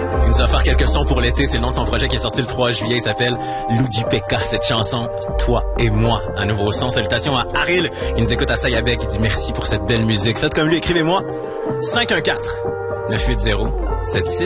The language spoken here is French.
Il nous a offert quelques sons pour l'été. C'est le nom de son projet qui est sorti le 3 juillet. Il s'appelle Luigi Pekka. Cette chanson, Toi et moi, un nouveau son. Salutations à Aril qui nous écoute à Sayabek. Il dit merci pour cette belle musique. Faites comme lui, écrivez-moi 514-980-76